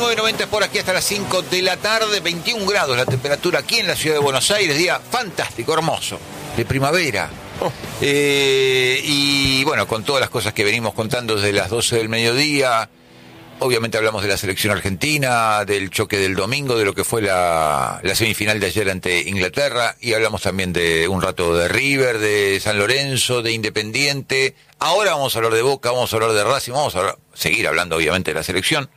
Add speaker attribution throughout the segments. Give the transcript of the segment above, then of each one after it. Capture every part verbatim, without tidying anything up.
Speaker 1: nueve noventa por aquí hasta las cinco de la tarde, veintiún grados la temperatura aquí en la ciudad de Buenos Aires, día fantástico, hermoso, de primavera. Oh. Eh, y bueno, con todas las cosas que venimos contando desde las doce del mediodía, obviamente hablamos de la selección argentina, del choque del domingo, de lo que fue la, la semifinal de ayer ante Inglaterra, y hablamos también de un rato de River, de San Lorenzo, de Independiente. Ahora vamos a hablar de Boca, vamos a hablar de Racing, vamos a hablar, seguir hablando obviamente de la selección.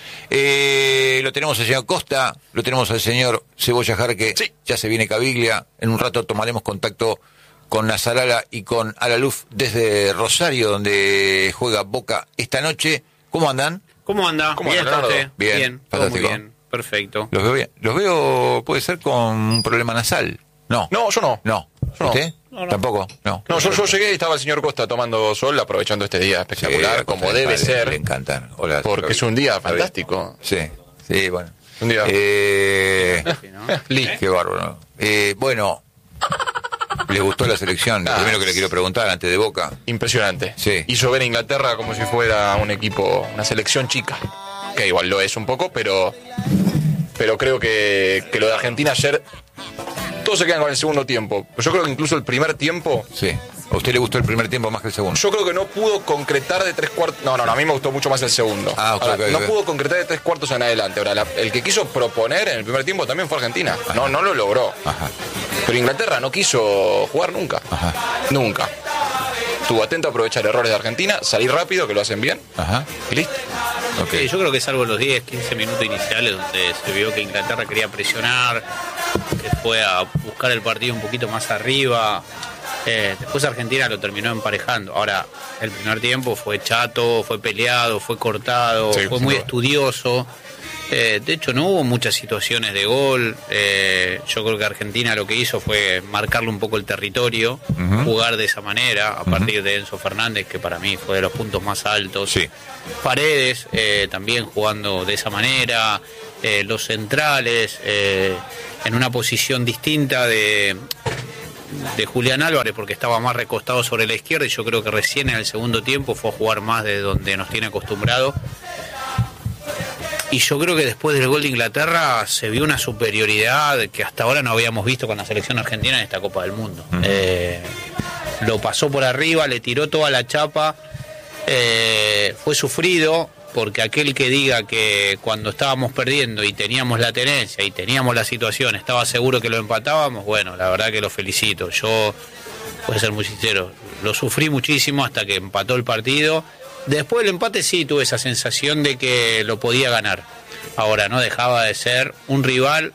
Speaker 1: Eh, lo tenemos al señor Costa, lo tenemos al señor Cebolla Jarque, sí. Ya se viene Caviglia, en un rato tomaremos contacto con Nasarala y con Alaluf desde Rosario, donde juega Boca esta noche. ¿Cómo andan?
Speaker 2: ¿Cómo anda?
Speaker 1: ¿Cómo
Speaker 2: bien,
Speaker 1: anda?
Speaker 2: usted?
Speaker 1: Bien,
Speaker 2: bien,
Speaker 1: fantástico.
Speaker 2: Muy bien, perfecto.
Speaker 1: Los veo bien. Los veo, puede ser con un problema nasal. No.
Speaker 3: No, yo no.
Speaker 1: No.
Speaker 3: Yo
Speaker 1: ¿Usted?
Speaker 3: No, no.
Speaker 1: Tampoco. No.
Speaker 3: No, yo, yo llegué y estaba el señor Costa tomando sol, aprovechando este día espectacular,
Speaker 1: Sí,
Speaker 3: como
Speaker 1: le-
Speaker 3: debe
Speaker 1: le-
Speaker 3: ser.
Speaker 1: Le encantan. Hola.
Speaker 3: Porque es un día fantástico.
Speaker 1: Sí, sí, bueno.
Speaker 3: Un día.
Speaker 1: Eh,
Speaker 2: Sí, ¿no?
Speaker 3: Lee.
Speaker 1: Qué bárbaro. Eh, bueno, ¿le gustó la selección? Lo
Speaker 3: Ah,
Speaker 1: primero que le quiero preguntar antes de Boca.
Speaker 3: Impresionante.
Speaker 1: Sí.
Speaker 3: Hizo ver a Inglaterra como si fuera un equipo, una selección chica. Que igual lo es un poco, pero pero creo que, que lo de Argentina ayer, todos se quedan con el segundo tiempo. Yo creo que incluso el primer tiempo,
Speaker 1: Sí. ¿A usted le gustó el primer tiempo más que el segundo?
Speaker 3: yo creo que no pudo concretar de tres cuartos. No, no, no, a mí me gustó mucho más el segundo.
Speaker 1: Ah, ok,
Speaker 3: Ahora,
Speaker 1: ok,
Speaker 3: no
Speaker 1: ok.
Speaker 3: pudo concretar de tres cuartos en adelante. Ahora, la- el que quiso proponer en el primer tiempo también fue Argentina. No, no lo logró.
Speaker 1: Ajá.
Speaker 3: Pero Inglaterra no quiso jugar nunca.
Speaker 1: Ajá.
Speaker 3: Nunca. Estuvo atento a aprovechar errores de Argentina, salir rápido, que lo hacen bien,
Speaker 1: Ajá.
Speaker 3: y listo.
Speaker 1: Ok.
Speaker 2: Sí, yo creo que salvo los diez, quince minutos iniciales donde se vio que Inglaterra quería presionar, que fue a buscar el partido un poquito más arriba. Eh, después Argentina lo terminó emparejando. Ahora, el primer tiempo fue chato, fue peleado, fue cortado,
Speaker 3: Sí,
Speaker 2: fue
Speaker 3: sin
Speaker 2: muy
Speaker 3: duda.
Speaker 2: estudioso. Eh, de hecho, no hubo muchas situaciones de gol. Eh, yo creo que Argentina lo que hizo fue marcarle un poco el territorio,
Speaker 1: Ujú.
Speaker 2: jugar de esa manera, a partir de Enzo Fernández, que para mí fue de los puntos más altos.
Speaker 1: Sí.
Speaker 2: Paredes eh, también jugando de esa manera, eh, los centrales eh, en una posición distinta de, de Julián Álvarez, porque estaba más recostado sobre la izquierda, y yo creo que recién en el segundo tiempo fue a jugar más de donde nos tiene acostumbrado. Y yo creo que después del gol de Inglaterra se vio una superioridad que hasta ahora no habíamos visto con la selección argentina en esta Copa del Mundo.
Speaker 1: Uh-huh.
Speaker 2: Eh, lo pasó por arriba, le tiró toda la chapa, eh, fue sufrido, porque aquel que diga que cuando estábamos perdiendo y teníamos la tenencia y teníamos la situación, estaba seguro que lo empatábamos, bueno, la verdad que lo felicito. Yo, voy a ser muy sincero, lo sufrí muchísimo hasta que empató el partido. Después del empate sí tuve esa sensación de que lo podía ganar. Ahora no dejaba de ser un rival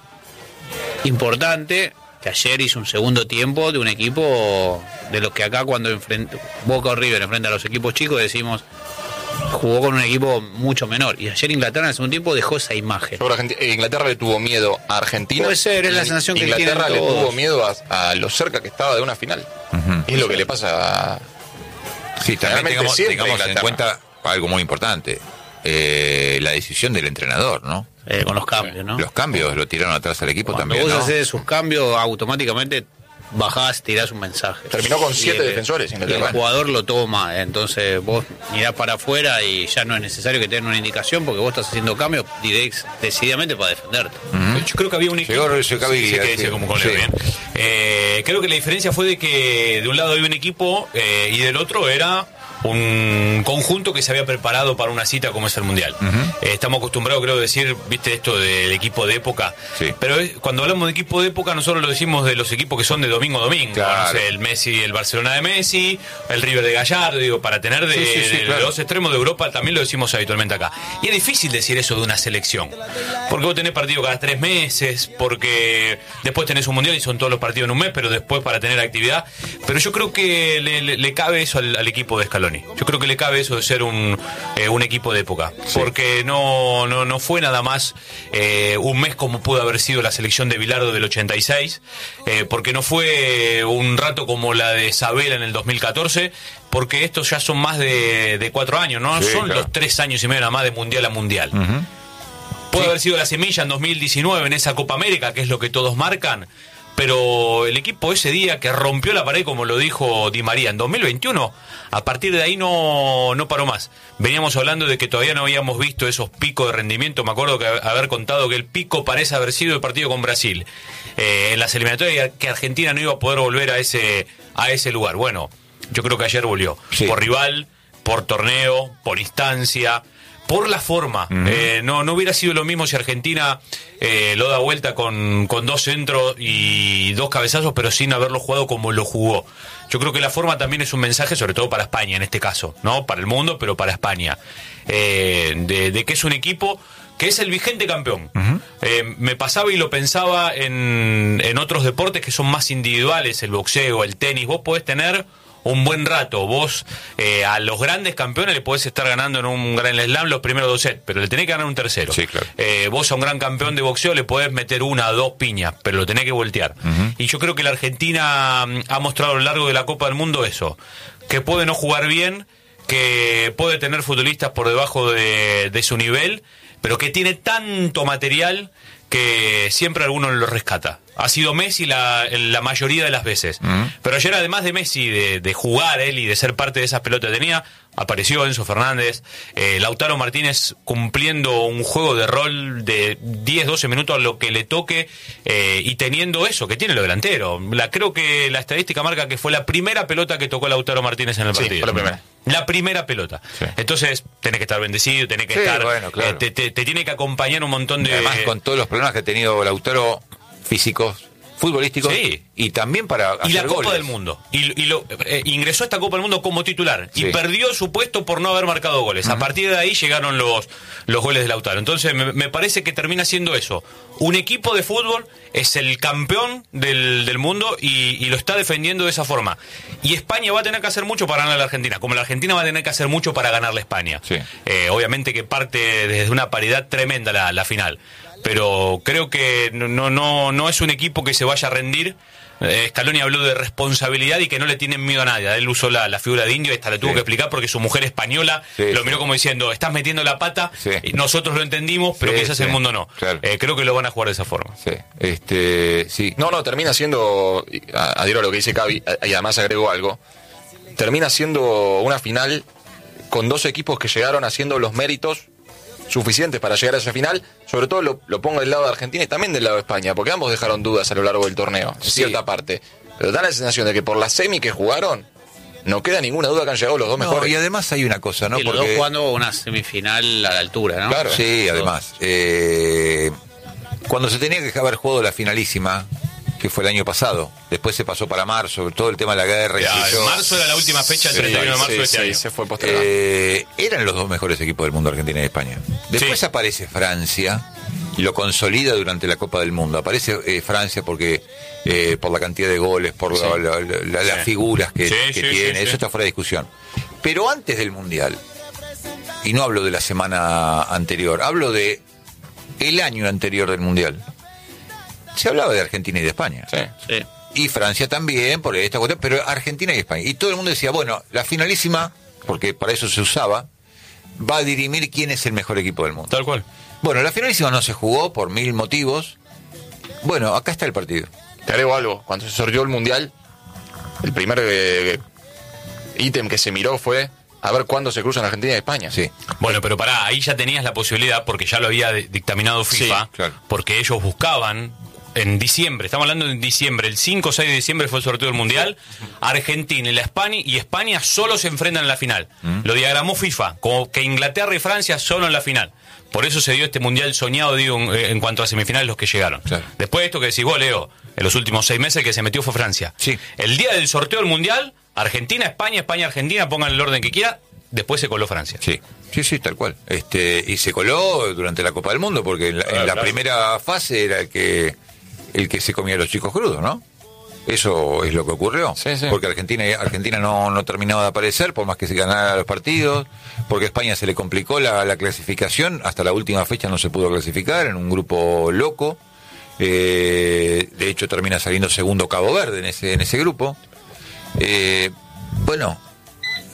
Speaker 2: importante, que ayer hizo un segundo tiempo de un equipo de los que acá cuando enfrenta, Boca o River enfrenta a los equipos chicos decimos jugó con un equipo mucho menor. Y ayer Inglaterra en el segundo tiempo dejó esa imagen.
Speaker 3: Yo creo que Argenti- eh, Inglaterra le tuvo miedo a Argentina.
Speaker 2: Puede ser, es la
Speaker 3: y
Speaker 2: sensación que
Speaker 3: Inglaterra
Speaker 2: tienen
Speaker 3: le
Speaker 2: todos.
Speaker 3: tuvo miedo a, a lo cerca que estaba de una final.
Speaker 1: Ujú.
Speaker 3: Es lo que le pasa a...
Speaker 1: Sí, también
Speaker 3: Realmente
Speaker 1: tengamos,
Speaker 3: siempre
Speaker 1: tengamos en
Speaker 3: Inglaterra.
Speaker 1: cuenta algo muy importante, eh, la decisión del entrenador, ¿no?
Speaker 2: Eh, con los cambios, ¿no?
Speaker 1: Los cambios lo tiraron atrás al equipo
Speaker 2: Cuando
Speaker 1: también,
Speaker 2: vos
Speaker 1: ¿no?
Speaker 2: haces sus cambios, automáticamente bajás, tirás un mensaje.
Speaker 3: Terminó con
Speaker 2: Y
Speaker 3: siete
Speaker 2: el-
Speaker 3: defensores,
Speaker 2: Y
Speaker 3: Inglaterra.
Speaker 2: el jugador lo toma, entonces vos mirás para afuera y ya no es necesario que tengan una indicación porque vos estás haciendo cambios direct, decididamente para defenderte.
Speaker 1: Ujú.
Speaker 4: Yo creo que había un equipo.
Speaker 1: Llegó Mauricio Caviglia,
Speaker 4: Sí, sí, que
Speaker 1: sí.
Speaker 4: decía como con
Speaker 1: Sí.
Speaker 4: Leo, bien. Eh, creo que la diferencia fue de que de un lado había un equipo eh, y del otro era un conjunto que se había preparado para una cita como es el Mundial.
Speaker 1: Ujú.
Speaker 4: Eh, estamos acostumbrados, creo, a decir, viste, esto del equipo de época.
Speaker 1: Sí.
Speaker 4: Pero es- cuando hablamos de equipo de época, nosotros lo decimos de los equipos que son de domingo a domingo.
Speaker 1: Claro.
Speaker 4: No sé, el Messi, el Barcelona de Messi, el River de Gallardo, digo, para tener de,
Speaker 1: Sí, sí, sí,
Speaker 4: de
Speaker 1: claro.
Speaker 4: los extremos de Europa también lo decimos habitualmente acá. Y es difícil decir eso de una selección. Porque vos tenés partido cada tres meses, porque después tenés un mundial y son todos los partidos en un mes, pero después para tener actividad. Pero yo creo que le, le- le cabe eso al, al equipo de Scaloni. Yo creo que le cabe eso de ser un, eh, un equipo de época. Porque no, no, no fue nada más eh, un mes como pudo haber sido la selección de Bilardo del ochenta y seis, eh, porque no fue un rato como la de Sabela en el dos mil catorce, porque estos ya son más de, de cuatro años, ¿no?
Speaker 1: Sí,
Speaker 4: son
Speaker 1: claro.
Speaker 4: los tres años y medio nada más de mundial a mundial.
Speaker 1: Ujú.
Speaker 4: Puede haber sido la semilla en dos mil diecinueve en esa Copa América, que es lo que todos marcan, pero el equipo ese día que rompió la pared, como lo dijo Di María, en dos mil veintiuno, a partir de ahí no, no paró más. Veníamos hablando de que todavía no habíamos visto esos picos de rendimiento. Me acuerdo que haber contado que el pico parece haber sido el partido con Brasil, eh, en las eliminatorias, que Argentina no iba a poder volver a ese, a ese lugar. Bueno, yo creo que ayer volvió, sí. Por rival, por torneo, por instancia, por la forma. Uh-huh. eh, no, no hubiera sido lo mismo si Argentina eh, lo da vuelta con, con dos centros y dos cabezazos, pero sin haberlo jugado como lo jugó. Yo creo que la forma también es un mensaje, sobre todo para España en este caso, ¿no? Para el mundo, pero para España. Eh, de, de que es un equipo que es el vigente campeón. Uh-huh. Eh, me pasaba y lo pensaba en, en otros deportes que son más individuales, el boxeo, el tenis. Vos podés tener un buen rato, vos eh, a los grandes campeones le podés estar ganando en un Grand Slam los primeros dos sets, pero le tenés que ganar un tercero.
Speaker 1: Sí, claro.
Speaker 4: eh, vos a un gran campeón de boxeo le podés meter una o dos piñas, pero lo tenés que voltear. Uh-huh. Y yo creo que la Argentina ha mostrado a lo largo de la Copa del Mundo eso, que puede no jugar bien, que puede tener futbolistas por debajo de, de su nivel, pero que tiene tanto material que siempre alguno lo rescata. Ha sido Messi la, la mayoría de las veces. Uh-huh. Pero ayer, además de Messi, de, de jugar él y de ser parte de esas pelotas que tenía, apareció Enzo Fernández, eh, Lautaro Martínez cumpliendo un juego de rol de diez, doce minutos a lo que le toque, eh, y teniendo eso, que tiene lo delantero. La, creo que la estadística marca que fue la primera pelota que tocó Lautaro Martínez en el
Speaker 3: sí,
Speaker 4: partido.
Speaker 3: Fue la primera.
Speaker 4: La primera pelota. Sí. Entonces, tenés que estar bendecido, tenés que
Speaker 1: sí,
Speaker 4: estar...
Speaker 1: Bueno, claro.
Speaker 4: eh, te, te, te tiene que acompañar un montón de...
Speaker 1: Además, con todos los problemas que ha tenido Lautaro, físicos, futbolísticos,
Speaker 4: sí.
Speaker 1: Y también para hacer
Speaker 4: y la Copa
Speaker 1: goles.
Speaker 4: del Mundo y, y lo, eh, ingresó a esta Copa del Mundo como titular, sí. Y perdió su puesto por no haber marcado goles. Uh-huh. A partir de ahí llegaron los, los goles de Lautaro. Entonces me, me parece que termina siendo eso, un equipo de fútbol es el campeón del, del mundo y, y lo está defendiendo de esa forma, y España va a tener que hacer mucho para ganar a la Argentina, como la Argentina va a tener que hacer mucho para ganarle a España. Sí. eh, obviamente que parte desde una paridad tremenda la, la final, pero creo que no, no, no es un equipo que se vaya a rendir. eh, Scaloni habló de responsabilidad y que no le tienen miedo a nadie. Él usó la, la figura de indio, esta le tuvo sí. que explicar porque su mujer española sí, lo miró sí. como diciendo, estás metiendo la pata, sí. y nosotros lo entendimos, pero sí, quizás sí. el mundo no. Claro. Eh, creo que lo van a jugar de esa forma.
Speaker 1: Sí. Este, sí.
Speaker 3: No, no, termina siendo, adhiero a lo que dice Cavi, y además agregó algo, termina siendo una final con dos equipos que llegaron haciendo los méritos suficientes para llegar a esa final. Sobre todo lo, lo pongo del lado de Argentina y también del lado de España, porque ambos dejaron dudas a lo largo del torneo, en sí. cierta parte, pero da la sensación de que por la semi que jugaron no queda ninguna duda que han llegado los dos no, mejores.
Speaker 1: Y además hay una cosa, ¿no?
Speaker 2: Y
Speaker 1: porque
Speaker 2: los dos jugando una semifinal a la altura, ¿no?
Speaker 1: Claro. Sí, además eh, cuando se tenía que haber jugado la finalísima, que fue el año pasado, después se pasó para marzo, todo el tema de la guerra.
Speaker 4: Ya,
Speaker 1: y yo,
Speaker 4: marzo era la última fecha, el sí, treinta y uno de marzo sí, de este sí, año.
Speaker 3: Se fue postergado.
Speaker 1: Eh, eran los dos mejores equipos del mundo, Argentina y España. Después sí. aparece Francia, y lo consolida durante la Copa del Mundo. Aparece eh, Francia porque eh, por la cantidad de goles, por sí. la, la, la, las sí. figuras que,
Speaker 4: sí,
Speaker 1: que
Speaker 4: sí,
Speaker 1: tiene,
Speaker 4: sí,
Speaker 1: eso
Speaker 4: sí.
Speaker 1: está fuera de discusión. Pero antes del Mundial, y no hablo de la semana anterior, hablo de el año anterior del Mundial, se hablaba de Argentina y de España.
Speaker 3: Sí, sí.
Speaker 1: Y Francia también, por esta cuestión, pero Argentina y España. Y todo el mundo decía, bueno, la finalísima, porque para eso se usaba, va a dirimir quién es el mejor equipo del mundo.
Speaker 4: Tal cual.
Speaker 1: Bueno, la finalísima no se jugó por mil motivos. Bueno, acá está el partido.
Speaker 3: Te agrego algo. Cuando se sorteó el Mundial, el primer eh, ítem que se miró fue a ver cuándo se cruzan Argentina y España.
Speaker 1: Sí.
Speaker 4: Bueno, pero pará, ahí ya tenías la posibilidad, porque ya lo había dictaminado FIFA,
Speaker 1: sí, claro.
Speaker 4: porque ellos buscaban en diciembre, estamos hablando de diciembre, el cinco o seis de diciembre fue el sorteo del Mundial, Argentina y la España y España solo se enfrentan en la final. Mm. Lo diagramó FIFA, como que Inglaterra y Francia solo en la final. Por eso se dio este Mundial soñado, digo, en, en cuanto a semifinales, los que llegaron. Claro. Después de esto que decís vos, Leo, en los últimos seis meses el que se metió fue Francia.
Speaker 1: Sí.
Speaker 4: El día del sorteo del Mundial, Argentina, España, España, Argentina, pongan el orden que quiera, después se coló Francia.
Speaker 1: Sí, sí, sí, tal cual. Este, y se coló durante la Copa del Mundo, porque en la, claro, en la claro. primera fase era el que el que se comía a los chicos crudos, ¿no? Eso es lo que ocurrió.
Speaker 3: Sí, sí.
Speaker 1: Porque Argentina Argentina no, no terminaba de aparecer, por más que se ganara los partidos, porque a España se le complicó la, la clasificación, hasta la última fecha no se pudo clasificar, en un grupo loco. Eh, de hecho termina saliendo segundo Cabo Verde en ese, en ese grupo. Eh, bueno,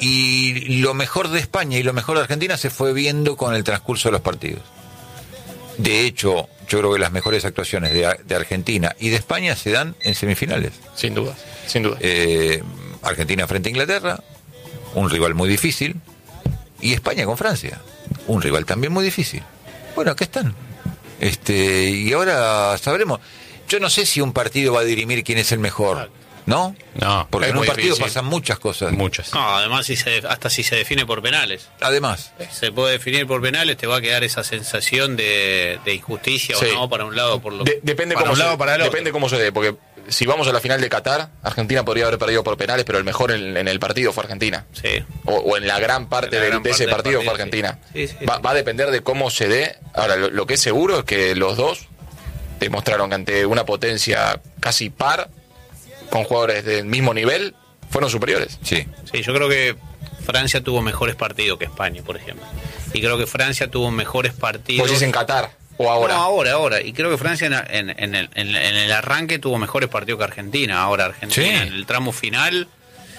Speaker 1: y lo mejor de España y lo mejor de Argentina se fue viendo con el transcurso de los partidos. De hecho, yo creo que las mejores actuaciones de, de Argentina y de España se dan en semifinales.
Speaker 3: Sin duda, sin duda.
Speaker 1: Eh, Argentina frente a Inglaterra, un rival muy difícil, y España con Francia, un rival también muy difícil. Bueno, acá están. Este, y ahora sabremos. Yo no sé si un partido va a dirimir quién es el mejor, ¿no?
Speaker 4: No,
Speaker 1: porque
Speaker 3: es
Speaker 1: en un
Speaker 3: muy
Speaker 1: partido
Speaker 3: difícil.
Speaker 1: pasan muchas cosas.
Speaker 4: Muchas.
Speaker 2: No, además si se, hasta si se define por penales.
Speaker 1: Además,
Speaker 2: Se puede definir por penales, te va a quedar esa sensación de, de injusticia
Speaker 3: Sí.
Speaker 2: o no para un lado o por lo
Speaker 3: De- depende
Speaker 2: para
Speaker 3: cómo
Speaker 2: un
Speaker 3: se,
Speaker 2: lado o para el otro.
Speaker 3: depende cómo se dé, porque si vamos a la final de Qatar, Argentina podría haber perdido por penales, pero el mejor en, en el partido fue Argentina.
Speaker 2: Sí.
Speaker 3: O, o en la gran parte
Speaker 2: En la
Speaker 3: de,
Speaker 2: gran
Speaker 3: de ese
Speaker 2: parte del
Speaker 3: partido, fue
Speaker 2: partido,
Speaker 3: Argentina.
Speaker 2: sí. Sí, sí,
Speaker 3: va,
Speaker 2: sí.
Speaker 3: va a depender de cómo se dé. Ahora, lo, lo que es seguro es que los dos demostraron que ante una potencia casi par, con jugadores del mismo nivel, fueron superiores.
Speaker 1: sí.
Speaker 2: Sí, yo creo que Francia tuvo mejores partidos que España, por ejemplo. Y creo que Francia tuvo mejores partidos.
Speaker 3: Vos decís en Qatar o ahora.
Speaker 2: No, ahora, ahora. Y creo que Francia en, en- en el, en- en el arranque tuvo mejores partidos que Argentina. Ahora Argentina
Speaker 1: Sí.
Speaker 2: en el tramo final.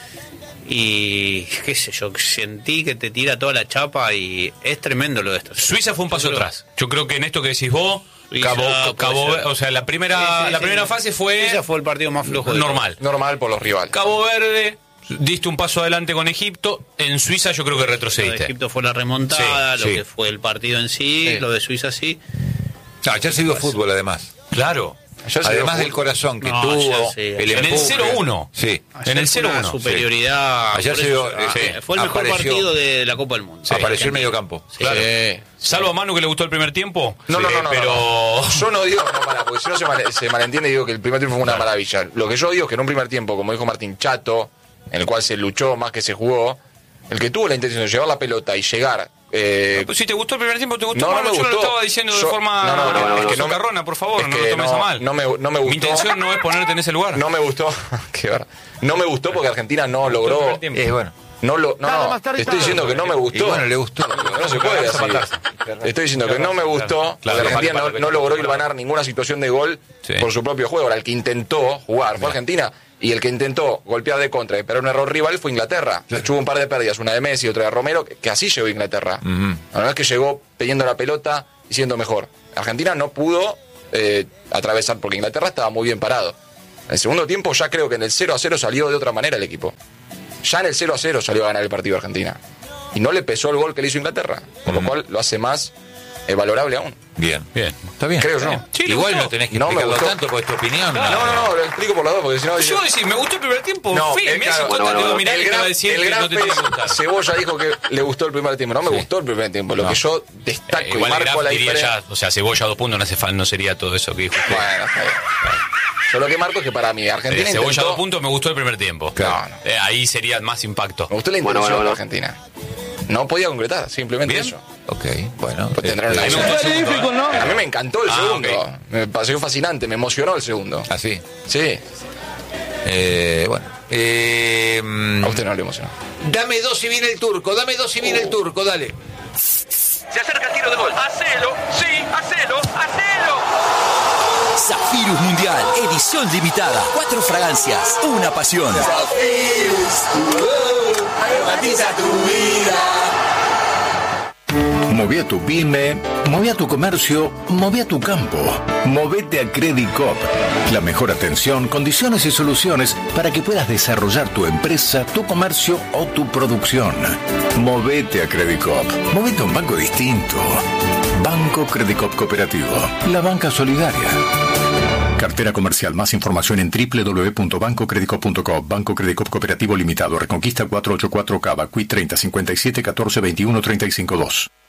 Speaker 2: Y qué sé yo, sentí que te tira toda la chapa y es tremendo lo de esto.
Speaker 4: Suiza fue un paso
Speaker 2: Yo creo-
Speaker 4: atrás. Yo creo que en esto que decís vos,
Speaker 2: Suiza,
Speaker 4: Cabo,
Speaker 2: puede
Speaker 4: Cabo-
Speaker 2: ser.
Speaker 4: o sea, la primera,
Speaker 2: Sí, sí,
Speaker 4: la
Speaker 2: sí.
Speaker 4: primera fase fue
Speaker 2: Ese fue el partido más flojo de
Speaker 4: normal.
Speaker 3: Normal por los rivales.
Speaker 4: Cabo Verde, diste un paso adelante con Egipto. En Suiza yo creo que
Speaker 2: Lo de
Speaker 4: retrocediste.
Speaker 2: Egipto fue la remontada,
Speaker 1: Sí,
Speaker 2: lo
Speaker 1: sí.
Speaker 2: que fue el partido en sí,
Speaker 3: Sí.
Speaker 2: lo de Suiza sí.
Speaker 1: No, ayer se vio fútbol además.
Speaker 4: Claro.
Speaker 3: Ayer se
Speaker 1: Además
Speaker 3: dio
Speaker 1: del
Speaker 3: fútbol.
Speaker 1: corazón que
Speaker 2: No,
Speaker 1: tuvo,
Speaker 2: ayer sí,
Speaker 1: el
Speaker 2: ayer.
Speaker 4: En el
Speaker 1: empuje.
Speaker 4: cero uno.
Speaker 1: Sí.
Speaker 2: Ayer
Speaker 4: En el
Speaker 2: fue una
Speaker 4: cero uno,
Speaker 2: superioridad.
Speaker 1: Ayer
Speaker 2: por
Speaker 1: se
Speaker 2: eso,
Speaker 1: vio,
Speaker 2: ah,
Speaker 1: sí,
Speaker 2: fue el mejor
Speaker 1: apareció-
Speaker 2: partido de la Copa del Mundo.
Speaker 1: Apareció el
Speaker 2: Argentina.
Speaker 1: mediocampo.
Speaker 2: Sí.
Speaker 3: Claro.
Speaker 4: Salvo a Manu que le gustó el primer tiempo.
Speaker 3: No, no,
Speaker 4: Sí,
Speaker 3: no, no,
Speaker 4: pero
Speaker 3: no, no. Yo no digo, no, para, porque si no se, mal- se malentiende y digo que el primer tiempo fue una maravilla. Lo que yo digo es que en un primer tiempo, como dijo Martín, chato, en el cual se luchó más que se jugó, el que tuvo la intención de llevar la pelota y llegar... eh,
Speaker 4: Pues si te gustó el primer tiempo, te gustó.
Speaker 3: No, no
Speaker 4: Manu,
Speaker 3: me
Speaker 4: yo
Speaker 3: gustó.
Speaker 4: lo estaba diciendo de
Speaker 3: Yo-
Speaker 4: forma
Speaker 3: no, no, no, no, es que no me-
Speaker 4: socarrona, por favor,
Speaker 3: es
Speaker 4: no
Speaker 3: que
Speaker 4: lo tomes
Speaker 3: no-
Speaker 4: a mal.
Speaker 3: no me- no me gustó.
Speaker 4: Mi intención no es ponerte en ese lugar.
Speaker 3: no me gustó, qué verdad. No me gustó porque Argentina no
Speaker 4: el
Speaker 3: logró...
Speaker 4: primer tiempo.
Speaker 1: Eh, bueno.
Speaker 3: No, lo, no, no, te estoy diciendo que no me
Speaker 1: Y
Speaker 3: gustó.
Speaker 1: bueno, le gustó.
Speaker 3: No se puede así. Te estoy diciendo que no me gustó,
Speaker 4: Claro,
Speaker 3: porque Argentina
Speaker 4: claro,
Speaker 3: no,
Speaker 4: claro,
Speaker 3: no
Speaker 4: claro.
Speaker 3: logró hilvanar ninguna situación de gol
Speaker 1: Sí.
Speaker 3: por su propio juego. Ahora, el que intentó jugar fue Argentina, y el que intentó golpear de contra y esperar un error rival fue Inglaterra. Hubo un par de pérdidas, una de Messi y otra de Romero, que, que así llegó Inglaterra.
Speaker 1: Ujú.
Speaker 3: La verdad es que llegó teniendo la pelota y siendo mejor. Argentina no pudo eh, atravesar, porque Inglaterra estaba muy bien parado. En el segundo tiempo ya creo que en el cero a cero salió de otra manera el equipo. Ya en el cero a cero salió a ganar el partido Argentina. Y no le pesó el gol que le hizo Inglaterra, por lo cual lo hace más eh, valorable aún.
Speaker 1: Bien.
Speaker 4: Bien.
Speaker 1: Está bien.
Speaker 3: Creo
Speaker 1: Está
Speaker 3: yo.
Speaker 1: bien.
Speaker 4: Sí, le
Speaker 1: Igual
Speaker 4: gustó.
Speaker 1: no tenés que
Speaker 3: No me
Speaker 1: explicarlo
Speaker 3: gustó.
Speaker 1: tanto por tu opinión.
Speaker 3: No, no, no, lo explico por las dos, porque si no...
Speaker 4: Yo voy a decir, me gustó el primer tiempo.
Speaker 3: No,
Speaker 4: Fui,
Speaker 3: el,
Speaker 4: me hace
Speaker 3: claro,
Speaker 4: cuenta,
Speaker 3: bueno,
Speaker 4: digo,
Speaker 3: bueno,
Speaker 4: mirá
Speaker 3: el
Speaker 4: que te
Speaker 3: gran,
Speaker 4: va a decir
Speaker 3: el
Speaker 4: que
Speaker 3: gran
Speaker 4: no te tiene que
Speaker 3: pez
Speaker 4: gustar.
Speaker 3: Cebolla dijo que le gustó el primer tiempo. No me
Speaker 1: Sí.
Speaker 3: gustó el primer tiempo. Lo
Speaker 1: No.
Speaker 3: que yo destaco
Speaker 4: Eh,
Speaker 3: y
Speaker 4: igual el
Speaker 3: marco
Speaker 4: Graf
Speaker 3: la
Speaker 4: diría
Speaker 3: diferencia...
Speaker 4: ya, o sea, Cebolla dos puntos no hace fan, no sería todo eso que dijo usted.
Speaker 3: Bueno, está bien. Yo lo que marco es que para mí
Speaker 4: Eh,
Speaker 3: Argentina
Speaker 4: Cebolla
Speaker 3: intentó...
Speaker 4: dos puntos me gustó el primer tiempo.
Speaker 3: Claro. No, no.
Speaker 4: Eh, ahí sería más impacto.
Speaker 3: Me gustó la
Speaker 5: Bueno,
Speaker 3: intención
Speaker 5: bueno,
Speaker 3: de
Speaker 5: bueno.
Speaker 3: Argentina. No podía concretar, simplemente
Speaker 4: Bien.
Speaker 3: eso.
Speaker 1: Ok, bueno.
Speaker 3: Pues tendrán
Speaker 1: este,
Speaker 3: la
Speaker 4: A mí me gustó el segundo, ¿eh?
Speaker 3: A mí me encantó el
Speaker 4: Ah,
Speaker 3: segundo.
Speaker 4: ok.
Speaker 3: Me pareció fascinante, me emocionó el segundo.
Speaker 1: Así.
Speaker 3: Sí,
Speaker 1: Eh, bueno. Eh, mm,
Speaker 3: a usted no le emocionó.
Speaker 1: dame dos y viene el turco. Dame dos y viene el turco. Dale.
Speaker 6: Se acerca el tiro de gol. Hacelo, sí, hacelo, hacelo.
Speaker 7: Zafirus Mundial, edición limitada. Cuatro fragancias, una pasión.
Speaker 8: Moví a tu pyme, moví a tu comercio, moví a tu campo. Movete a Credit Coop. La mejor atención, condiciones y soluciones para que puedas desarrollar tu empresa, tu comercio o tu producción. Movete a Credit Coop. Movete a un banco distinto. Banco Credit Coop Cooperativo. La banca solidaria. Cartera comercial. Más información en doble u doble u doble u punto banco credit coop punto com. Banco Credit Coop Cooperativo Limitado. Reconquista cuatrocientos ochenta y cuatro Cava. Q treinta cincuenta y siete catorce veintiuno treinta y cinco dos.